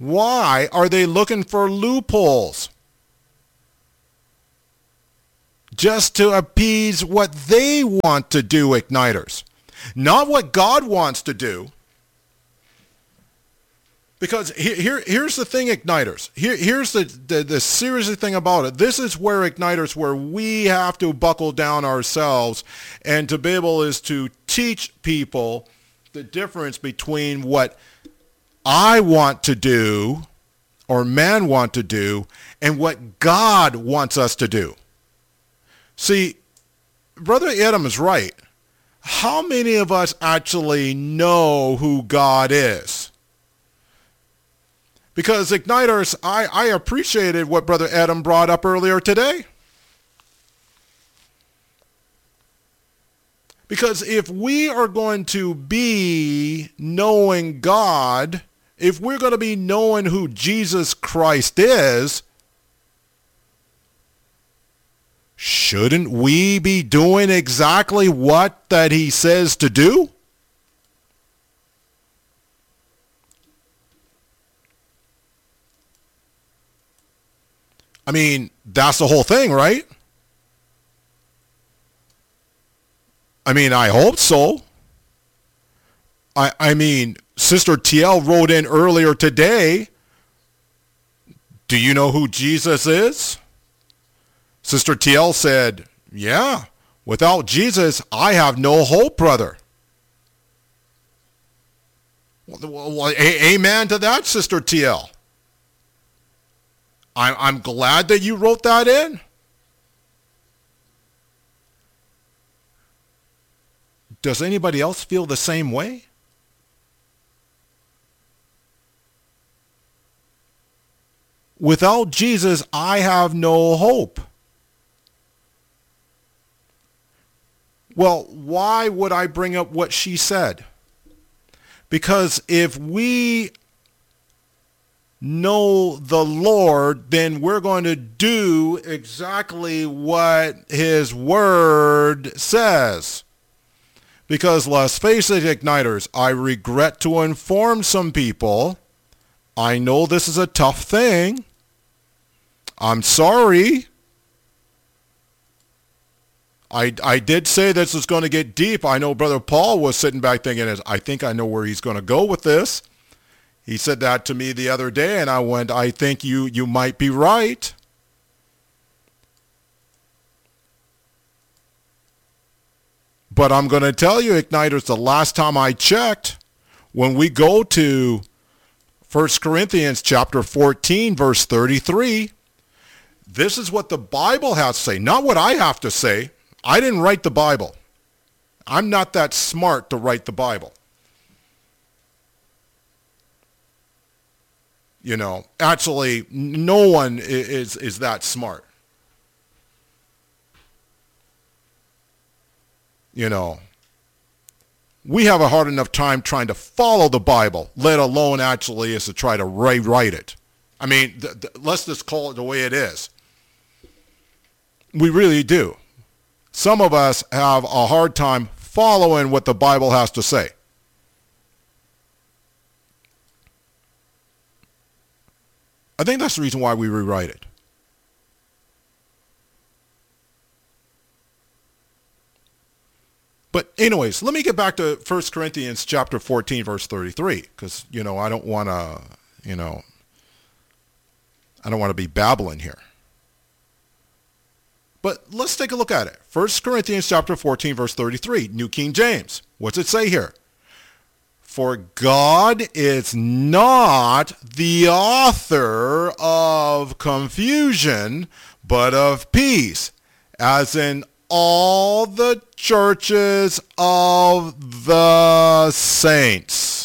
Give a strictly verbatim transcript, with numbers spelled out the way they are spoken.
Why are they looking for loopholes? Just to appease what they want to do, igniters. Not what God wants to do. Because here, here's the thing, igniters. Here, here's the, the, the serious thing about it. This is where, igniters, where we have to buckle down ourselves and to be able is to teach people the difference between what I want to do or man want to do and what God wants us to do. See, Brother Adam is right. How many of us actually know who God is? Because, igniters, I, I appreciated what Brother Adam brought up earlier today. Because if we are going to be knowing God, if we're going to be knowing who Jesus Christ is, shouldn't we be doing exactly what that he says to do? I mean, that's the whole thing, right? I mean, I hope so. I I mean, Sister T L wrote in earlier today, do you know who Jesus is? Sister T L said, yeah, without Jesus, I have no hope, brother. Well, well, a- amen to that, Sister T L. I'm, I'm glad that you wrote that in. Does anybody else feel the same way? Without Jesus, I have no hope. Well, why would I bring up what she said? Because if we know the Lord, then we're going to do exactly what his word says. Because let's face it, igniters, I regret to inform some people, I know this is a tough thing. I'm sorry. I, I did say this is going to get deep. I know Brother Paul was sitting back thinking, I think I know where he's going to go with this. He said that to me the other day, and I went, I think you, you might be right. But I'm going to tell you, igniters, the last time I checked, when we go to First Corinthians chapter fourteen, verse thirty-three, this is what the Bible has to say, not what I have to say. I didn't write the Bible. I'm not that smart to write the Bible. You know, actually, no one is, is that smart. You know, we have a hard enough time trying to follow the Bible, let alone actually is to try to rewrite it. I mean, th- th- let's just call it the way it is. We really do. Some of us have a hard time following what the Bible has to say. I think that's the reason why we rewrite it. But anyways, let me get back to First Corinthians chapter fourteen, verse thirty-three, because, you know, I don't want to, you know, I don't want to be babbling here. But let's take a look at it. First Corinthians chapter fourteen, verse thirty-three, New King James. What's it say here? For God is not the author of confusion, but of peace, as in all the churches of the saints.